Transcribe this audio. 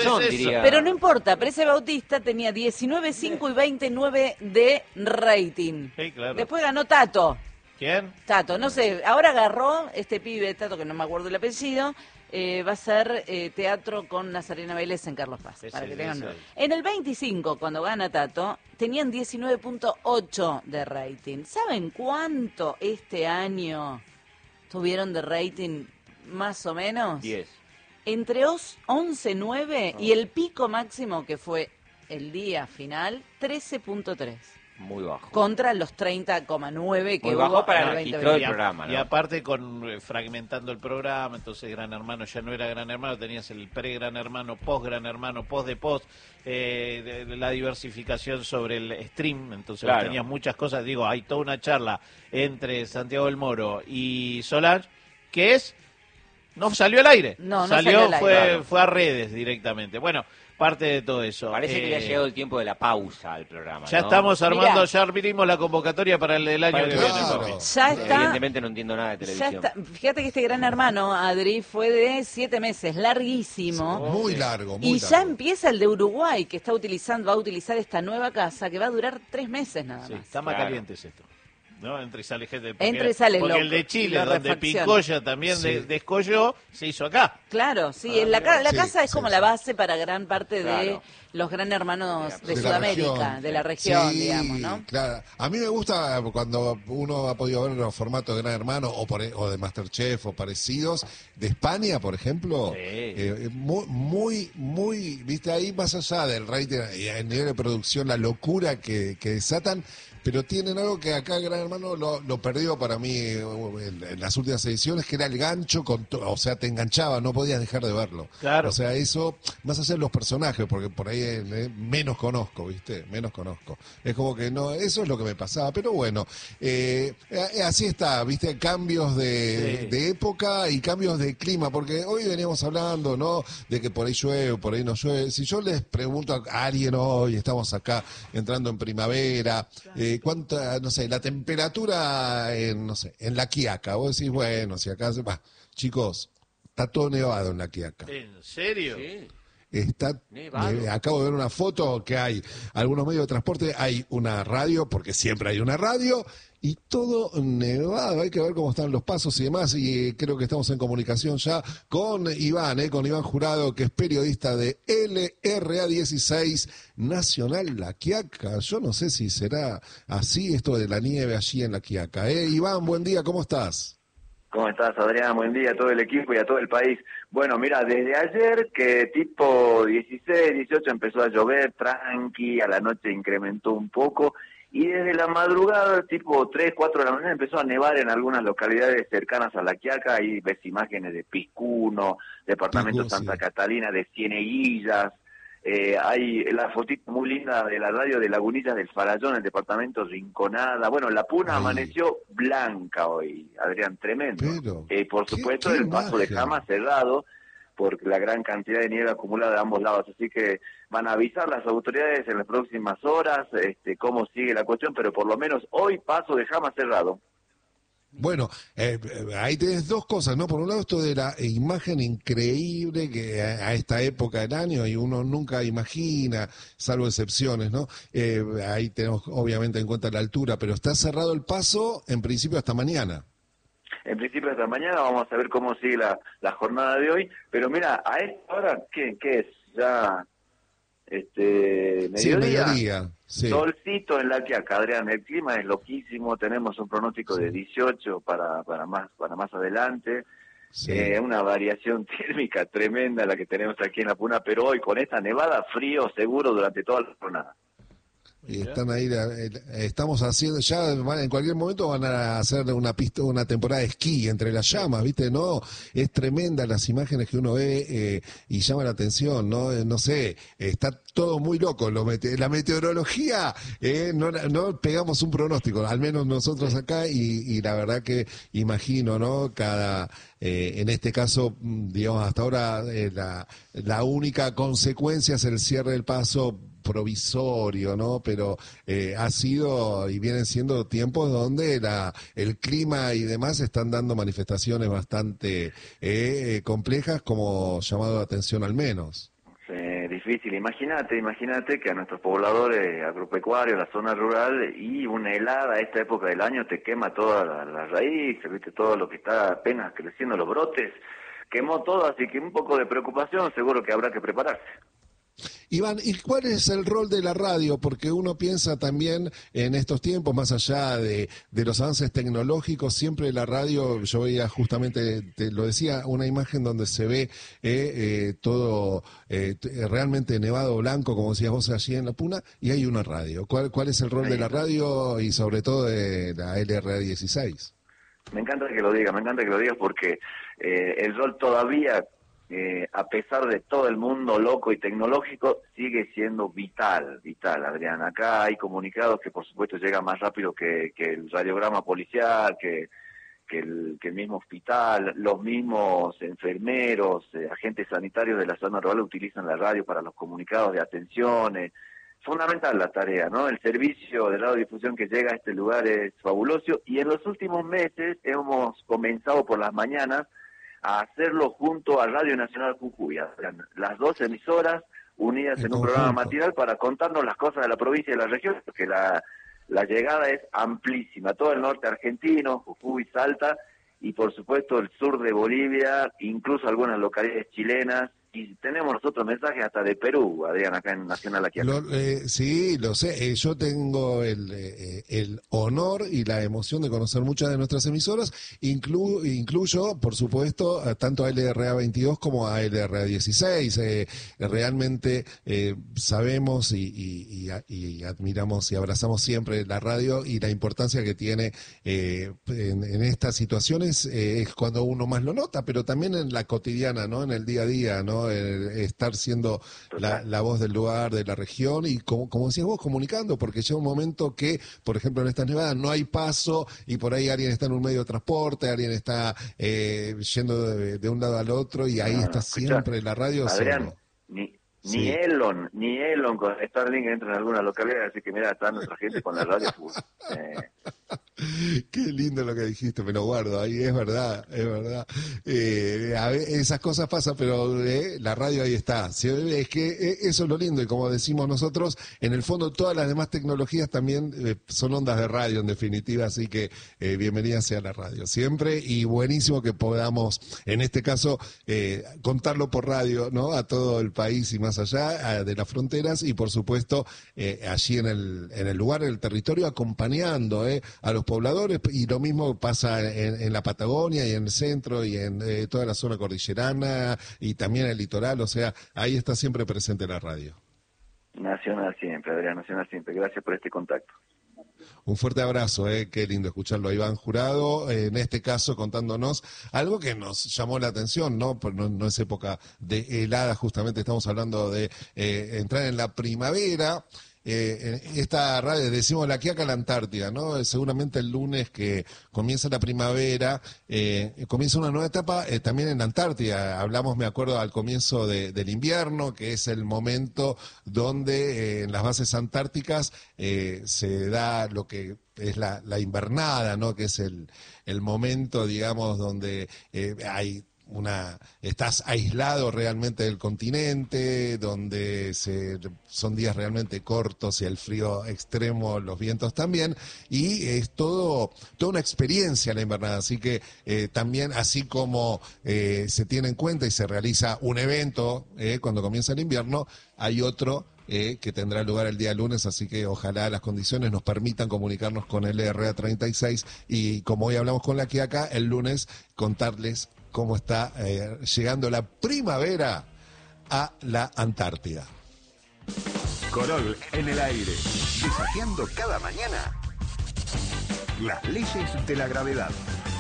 razón, diría. Pero no importa, Prece Bautista tenía 19.5 y 20.9 de rating. Sí, claro. Después ganó Tato. ¿Quién? Tato, no sé, ahora agarró este pibe, Tato, que no me acuerdo el apellido, va a ser teatro con Nazarena Vélez en Carlos Paz. Para que tengan... En el 25, cuando gana Tato, tenían 19.8 de rating. ¿Saben cuánto este año tuvieron de rating, más o menos? 10. Entre 11.9 y el pico máximo, que fue el día final, 13.3. Muy bajo. Contra los 30,9 que muy hubo bajo para en el el registro 2020. del programa, ¿no? Y aparte fragmentando el programa, entonces Gran Hermano ya no era Gran Hermano, tenías el pre-Gran Hermano, post-Gran Hermano, post de post, la diversificación sobre el stream, entonces Claro. tenías muchas cosas, digo, hay toda una charla entre Santiago del Moro y Solange, que no salió al aire, No salió, salió al aire. Claro. fue a redes directamente. Bueno, parte de todo eso. Parece que le ha llegado el tiempo de la pausa al programa, Ya ¿no? estamos armando, Mirá. ya abrimos la convocatoria para el año Para que el viene. claro. papi. Ya está. Evidentemente no entiendo nada de Ya televisión. está. Fíjate que este Gran Hermano, Adri, fue de 7 meses, larguísimo. Muy largo, muy Y largo. ya empieza el de Uruguay, que va a utilizar esta nueva casa, que va a durar 3 meses nada Sí, más. está más Claro. caliente es esto. ¿No? Entra y sale gente. Entra y sale porque loco, el de Chile, lo donde refacciona. Picoya también Sí. descolló, se hizo acá. Claro, sí, la Sí, casa es sí, como sí. la base para gran parte de Claro. los gran hermanos de la Sudamérica, región. de la región, Sí, digamos, ¿no? Claro. A mí me gusta cuando uno ha podido ver los formatos de Gran Hermano o de Masterchef o parecidos, de España, por ejemplo. Sí. Muy, viste, ahí más allá del rating y el nivel de producción, la locura que desatan, pero tienen algo que acá Gran Hermano lo perdió para mí en las últimas ediciones, que era el gancho, o sea, te enganchaba, no podías dejar de verlo. Claro. O sea, eso, más allá de los personajes, porque por ahí menos conozco, ¿viste? Menos conozco. Es como que no, eso es lo que me pasaba, pero bueno, así está, ¿viste? Cambios Sí. de época y cambios de clima, porque hoy veníamos hablando, ¿no? De que por ahí llueve, por ahí no llueve. Si yo les pregunto a alguien hoy, estamos acá entrando en primavera, ¿cuánta, no sé, la temperatura en, no sé, en La Quiaca? Vos decís, bueno, si acá chicos, está todo nevado en La Quiaca. ¿En serio? Sí. Está, Nevado. acabo de ver una foto que hay algunos medios de transporte, hay una radio, porque siempre hay una radio, y todo nevado. Hay que ver cómo están los pasos y demás, y creo que estamos en comunicación ya con Iván Jurado, que es periodista de LRA16 Nacional La Quiaca. Yo no sé si será así esto de la nieve allí en La Quiaca. Iván, buen día, ¿cómo estás? ¿Cómo estás, Adrián? Buen día a todo el equipo y a todo el país. Bueno, mira, desde ayer que tipo 16, 18 empezó a llover, tranqui, a la noche incrementó un poco, y desde la madrugada, tipo 3, 4 de la mañana, empezó a nevar en algunas localidades cercanas a La Quiaca. Ahí ves imágenes de Piscuno, departamento Piscuno, Santa sí. Catalina, de Cieneguillas. Hay la fotito muy linda de la radio de Lagunillas del Farallón, el departamento Rinconada. Bueno, la Puna Ahí. amaneció blanca hoy, Adrián, tremendo. Pero, Por supuesto, qué el paso de imagen. Jama cerrado por la gran cantidad de nieve acumulada de ambos lados. Así que van a avisar las autoridades en las próximas horas cómo sigue la cuestión, pero por lo menos hoy paso de Jama cerrado. Bueno, ahí tenés dos cosas, ¿no? Por un lado, esto de la imagen increíble que a esta época del año y uno nunca imagina, salvo excepciones, ¿no? Ahí tenemos obviamente en cuenta la altura, pero está cerrado el paso en principio hasta mañana. En principio hasta mañana vamos a ver cómo sigue la jornada de hoy, pero mira, a esta hora, ¿qué es? Ya Sí, mediodía. Sí. Solcito en La Quiaca, Adrián, el clima es loquísimo, tenemos un pronóstico de 18 para más adelante. Sí. Una variación térmica tremenda la que tenemos aquí en La Puna, pero hoy con esta nevada, frío seguro durante toda la jornada. Y están ahí, estamos haciendo, ya en cualquier momento van a hacer una temporada de esquí entre las llamas, ¿viste? No, es tremenda las imágenes que uno ve y llama la atención, ¿no? No sé, está todo muy loco. La meteorología, no pegamos un pronóstico, al menos nosotros acá, y la verdad que imagino, ¿no? En este caso, digamos, hasta ahora la única consecuencia es el cierre del paso provisorio, ¿no? Pero ha sido y vienen siendo tiempos donde el clima y demás están dando manifestaciones bastante complejas, como llamado de atención al menos. Sí, difícil. Imagínate que a nuestros pobladores agropecuarios, la zona rural, y una helada a esta época del año te quema toda la raíz, ¿viste? Todo lo que está apenas creciendo, los brotes, quemó todo, así que un poco de preocupación, seguro que habrá que prepararse. Iván, ¿y cuál es el rol de la radio? Porque uno piensa también en estos tiempos, más allá de los avances tecnológicos, siempre la radio, yo veía justamente, te lo decía, una imagen donde se ve todo realmente nevado blanco, como decías vos allí en La Puna, y hay una radio. ¿Cuál es el rol de la radio y sobre todo de la LRA16? Me encanta que lo digas porque el rol todavía, a pesar de todo el mundo loco y tecnológico, sigue siendo vital, Adrián. Acá hay comunicados que por supuesto llegan más rápido que el radiograma policial, que el mismo hospital, los mismos enfermeros, agentes sanitarios de la zona rural utilizan la radio para los comunicados de atención. Fundamental la tarea, ¿no? El servicio de radiodifusión que llega a este lugar es fabuloso, y en los últimos meses hemos comenzado por las mañanas a hacerlo junto a Radio Nacional Jujuy, las dos emisoras unidas en un programa matinal para contarnos las cosas de la provincia y de la región, porque la llegada es amplísima, todo el norte argentino, Jujuy, Salta, y por supuesto el sur de Bolivia, incluso algunas localidades chilenas, y tenemos nosotros mensajes hasta de Perú, Adrián, acá en Nacional aquí. Sí, lo sé. Yo tengo el honor y la emoción de conocer muchas de nuestras emisoras. Incluyo, por supuesto, tanto a LRA22 como a LRA16. Realmente sabemos y admiramos y abrazamos siempre la radio, y la importancia que tiene en estas situaciones es cuando uno más lo nota, pero también en la cotidiana, ¿no? En el día a día, ¿no? Estar siendo la voz del lugar, de la región, y como decías vos, comunicando, porque llega un momento que, por ejemplo, en estas nevadas no hay paso, y por ahí alguien está en un medio de transporte, alguien está yendo de un lado al otro, y ahí está siempre la radio. Adrián, ni Elon con Starlink entra en alguna localidad, así que mira, está nuestra gente con la radio full. Qué lindo lo que dijiste, me lo guardo ahí, es verdad. Esas cosas pasan, pero la radio ahí está. Es que eso es lo lindo, y como decimos nosotros, en el fondo todas las demás tecnologías también son ondas de radio, en definitiva, así que bienvenida sea la radio siempre, y buenísimo que podamos, en este caso, contarlo por radio, ¿no? A todo el país y más allá de las fronteras, y por supuesto allí en el lugar, en el territorio, acompañando a los pobladores, y lo mismo pasa en la Patagonia y en el centro y en toda la zona cordillerana y también el litoral, o sea, ahí está siempre presente la radio. Nacional siempre, Adrián, Nacional siempre. Gracias por este contacto. Un fuerte abrazo, qué lindo escucharlo a Iván Jurado, en este caso contándonos algo que nos llamó la atención, ¿no? Pues no es época de helada, justamente estamos hablando de entrar en la primavera. Esta radio, decimos la Quiaca a la Antártida, ¿no? Seguramente el lunes que comienza la primavera, comienza una nueva etapa también en la Antártida. Hablamos, me acuerdo, al comienzo del invierno, que es el momento donde en las bases antárticas se da lo que es la invernada, ¿no? Que es el momento, digamos, donde estás aislado realmente del continente, donde son días realmente cortos y el frío extremo, los vientos también, y es toda una experiencia la invernada, así que también, así como se tiene en cuenta y se realiza un evento cuando comienza el invierno, hay otro que tendrá lugar el día lunes, así que ojalá las condiciones nos permitan comunicarnos con el LRA36, y como hoy hablamos con la Quiaca, el lunes contarles cómo está llegando la primavera a la Antártida. Corol en el aire, desafiando cada mañana las leyes de la gravedad.